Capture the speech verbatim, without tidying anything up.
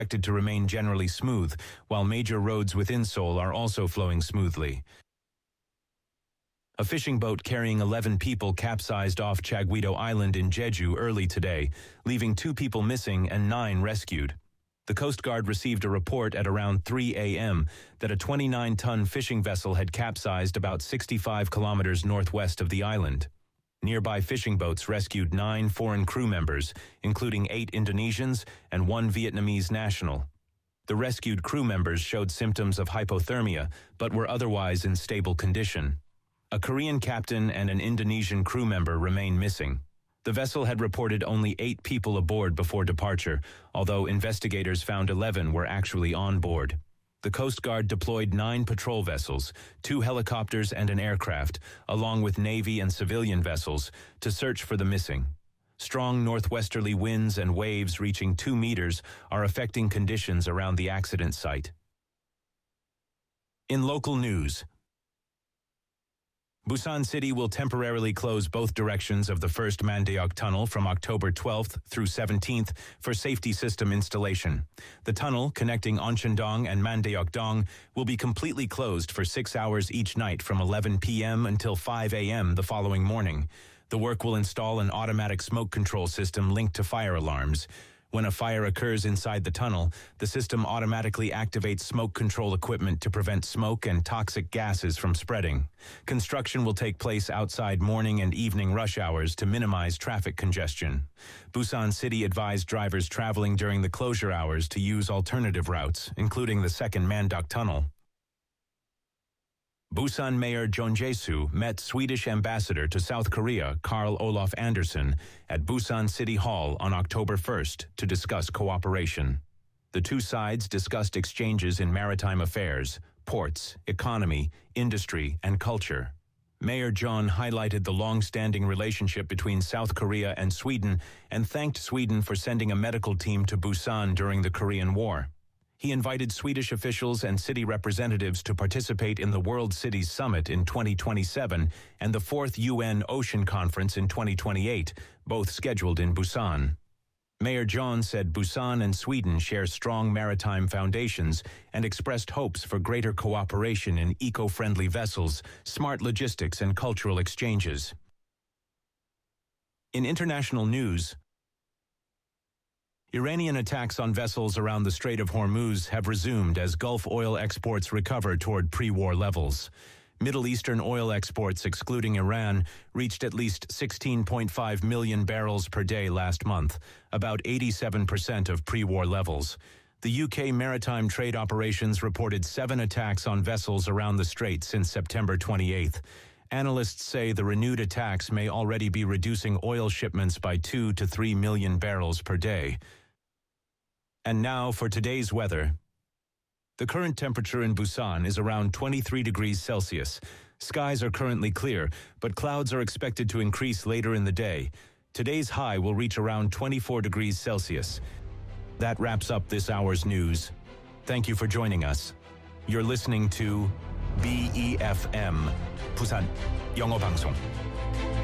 expected to remain generally smooth, while major roads within Seoul are also flowing smoothly. A fishing boat carrying eleven people capsized off Chagwido Island in Jeju early today, leaving two people missing and nine rescued. The Coast Guard received a report at around three a m that a twenty-nine ton fishing vessel had capsized about sixty-five kilometers northwest of the island. Nearby fishing boats rescued nine foreign crew members, including eight Indonesians and one Vietnamese national. The rescued crew members showed symptoms of hypothermia, but were otherwise in stable condition. A Korean captain and an Indonesian crew member remain missing. The vessel had reported only eight people aboard before departure, although investigators found eleven were actually on board. The Coast Guard deployed nine patrol vessels, two helicopters and an aircraft, along with Navy and civilian vessels, to search for the missing. Strong northwesterly winds and waves reaching two meters are affecting conditions around the accident site. In local news, Busan City will temporarily close both directions of the first Mandaeok Tunnel from October twelfth through seventeenth for safety system installation. The tunnel, connecting Oncheon-dong and Mandaeok-dong, will be completely closed for six hours each night from eleven p m until five a m the following morning. The work will install an automatic smoke control system linked to fire alarms. When a fire occurs inside the tunnel, the system automatically activates smoke control equipment to prevent smoke and toxic gases from spreading. Construction will take place outside morning and evening rush hours to minimize traffic congestion. Busan City advised drivers traveling during the closure hours to use alternative routes, including the second Mandaeok Tunnel. Busan Mayor Jeon Jae-soo met Swedish ambassador to South Korea, Carl Olof Andersson, at Busan City Hall on October first to discuss cooperation. The two sides discussed exchanges in maritime affairs, ports, economy, industry, and culture. Mayor Jeon highlighted the long-standing relationship between South Korea and Sweden and thanked Sweden for sending a medical team to Busan during the Korean War. He invited Swedish officials and city representatives to participate in the World Cities Summit in twenty twenty-seven and the fourth U N Ocean Conference in twenty twenty-eight, both scheduled in Busan. Mayor Jeon said Busan and Sweden share strong maritime foundations and expressed hopes for greater cooperation in eco-friendly vessels, smart logistics, and cultural exchanges. In international news, Iranian attacks on vessels around the Strait of Hormuz have resumed as Gulf oil exports recover toward pre-war levels. Middle Eastern oil exports, excluding Iran, reached at least sixteen point five million barrels per day last month, about eighty-seven percent of pre-war levels. The U K Maritime Trade Operations reported seven attacks on vessels around the strait since September twenty-eighth. Analysts say the renewed attacks may already be reducing oil shipments by two to three million barrels per day. And now for today's weather. The current temperature in Busan is around twenty-three degrees Celsius. Skies are currently clear, but clouds are expected to increase later in the day. Today's high will reach around twenty-four degrees Celsius. That wraps up this hour's news. Thank you for joining us. You're listening to B E F M, Busan 영어 방송.